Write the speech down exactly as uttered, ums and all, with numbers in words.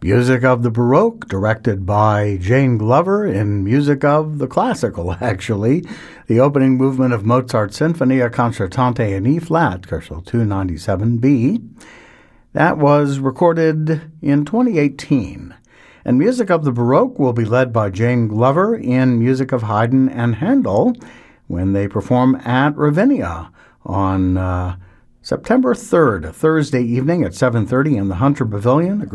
Music of the Baroque, directed by Jane Glover, in music of the classical, actually. The opening movement of Mozart's Sinfonia Concertante in E-flat, Gershwin two ninety-seven B. That was recorded in twenty eighteen. And Music of the Baroque will be led by Jane Glover in music of Haydn and Handel when they perform at Ravinia on uh, September third, Thursday evening at seven thirty in the Hunter Pavilion.